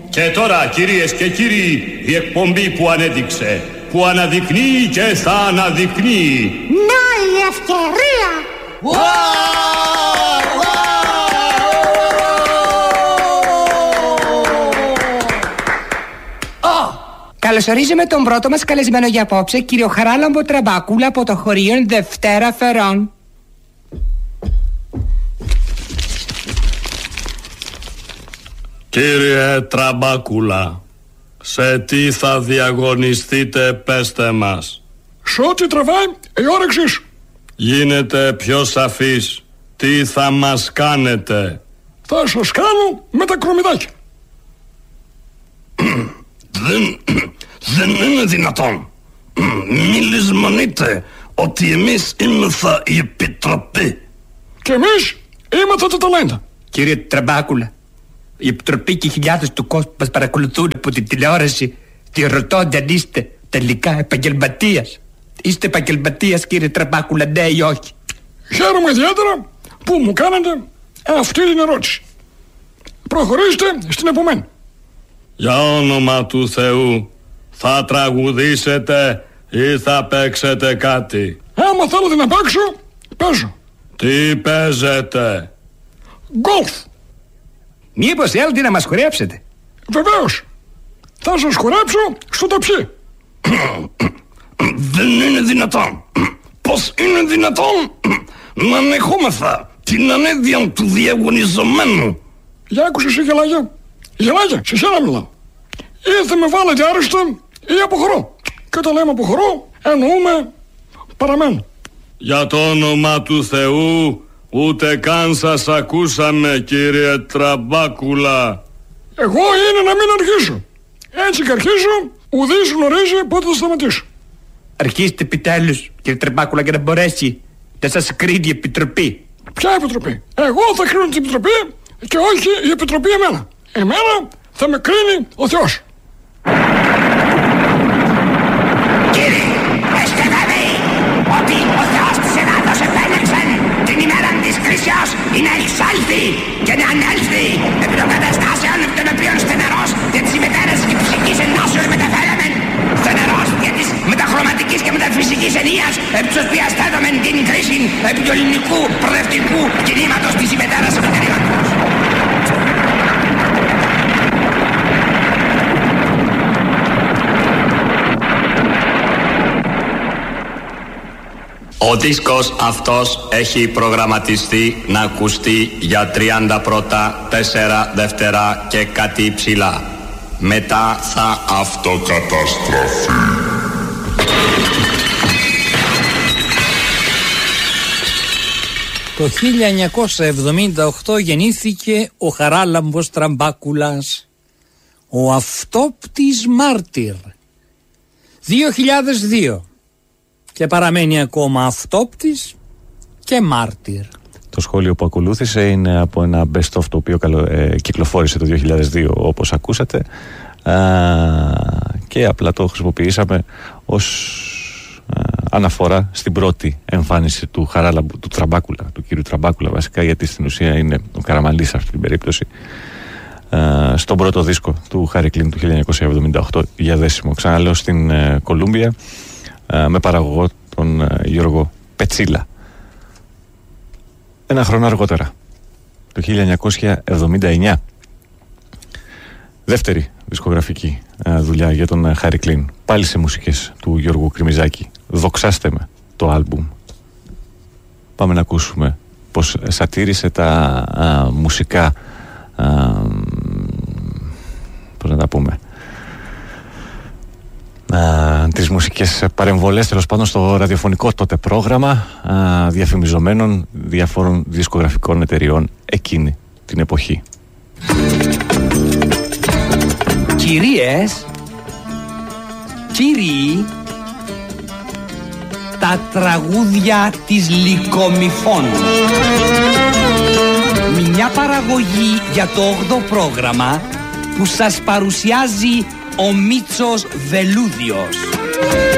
Και τώρα, κυρίες και κύριοι, η εκπομπή που ανέδειξε, που αναδεικνύει και θα αναδεικνύει. Να η ευκαιρία! Καλωσορίζουμε τον πρώτο μας καλεσμένο για απόψε, κύριο Χαράλαμπο Τραμπάκουλα από το χωρίο Δευτέρα Φερών. Κύριε Τραμπάκουλα, σε τι θα διαγωνιστείτε, πέστε μας. Σε ό,τι τραβάει η όρεξή σου. Γίνετε πιο σαφής. Τι θα μας κάνετε? Θα σας κάνω με τα κρομιδάκια. Δεν είναι δυνατόν. Μη λησμονείτε ότι εμείς ήμεθα η Επιτροπή. Και εμείς είμαστε τα ταλέντα. Κύριε Τραμπάκουλα, η Επιτροπή και χιλιάδες του κόσμου μας παρακολουθούν από την τηλεόραση. Τι ρωτώνται αν είστε τελικά επαγγελματίας. Είστε επαγγελματίας, κύριε Τραμπάκουλα, ναι ή όχι? Χαίρομαι ιδιαίτερα που μου κάνετε αυτή την ερώτηση. Προχωρήστε στην επομένη. Για όνομα του Θεού, θα τραγουδήσετε ή θα παίξετε κάτι? Άμα θέλετε να παίξω, παίζω. Τι παίζετε? Γκολφ. Μήπως θέλετε να μας χορέψετε? Βεβαίως. Θα σας χορέψω στο ταψί. Δεν είναι δυνατόν. Πώς είναι δυνατόν να ανεχόμεθα την ανέδεια του διαγωνιζομένου? Για άκουσε εσύ γελάγια. Γελάγια, σε σένα μιλάω. Ή θα με βάλετε άρρωστα ή αποχωρώ. Και όταν λέμε αποχωρώ, εννοούμε παραμένω. Για το όνομα του Θεού, ούτε καν σας ακούσαμε, κύριε Τραμπάκουλα. Εγώ είναι να μην αρχίσω. Έτσι και αρχίζω, ουδής γνωρίζει πότε θα σταματήσω. Αρχίστε επιτέλους, κύριε Τραμπάκουλα, για να μπορέσει να σας κρίνει η Επιτροπή. Ποια Επιτροπή? Εγώ θα κρίνω την Επιτροπή και όχι η Επιτροπή εμένα. Εμένα θα με κρίνει ο Θεός. Κύριε, είστε βέβαιοι ότι ο Θεός της Ελλάδος επέλεξε την ημέρα της κρίσεως είναι εξάλθη και να ανέλθει επί των καταστάσεων των οποίων στενερός για τις ημετέρες και ψυχής ενώσεως μεταφέραμεν, στενερός για της μεταχρωματικής και μεταφυσικής ενίας επί της οποίας θέτομεν την κρίση επί του ελληνικού προοδευτικού κινήματος της ημετέρας μετεριότητας. Ο δίσκος αυτός έχει προγραμματιστεί να ακουστεί για 30 πρώτα, 4 δεύτερα και κάτι ψηλά. Μετά θα αυτοκαταστραφεί. Το 1978 γεννήθηκε ο Χαράλαμπος Τραμπάκουλας, ο αυτόπτης μάρτυρ. 2002 και παραμένει ακόμα αυτόπτης και μάρτυρ. Το σχόλιο που ακολούθησε είναι από ένα best of το οποίο κυκλοφόρησε το 2002 όπως ακούσατε, και απλά το χρησιμοποιήσαμε ως αναφορά στην πρώτη εμφάνιση του Χαράλαμπου, του Τραμπάκουλα, του κύριου Τραμπάκουλα βασικά, γιατί στην ουσία είναι ο Καραμανλής σε αυτή την περίπτωση, στον πρώτο δίσκο του Χάρι Κλίν του 1978 για δέσιμο, ξαναλέω, στην Κολούμπια, με παραγωγό τον Γιώργο Πετσίλα. Ένα χρόνο αργότερα, το 1979, δεύτερη δισκογραφική δουλειά για τον Χάρι Κλίν, πάλι σε μουσικές του Γιώργου Κρυμιζάκη. Δοξάστε με, το άλμπουμ. Πάμε να ακούσουμε πως σατήρισε τα μουσικά, πώς να τα πούμε, τις μουσικές παρεμβολές, τέλος πάντων, στο ραδιοφωνικό τότε πρόγραμμα διαφημιζομένων διάφορων δισκογραφικών εταιριών εκείνη την εποχή. Κυρίες, κύριοι, τα τραγούδια της Λυκομυφών. Μια παραγωγή για το 8ο πρόγραμμα που σας παρουσιάζει ο Μίτσος Βελούδιος.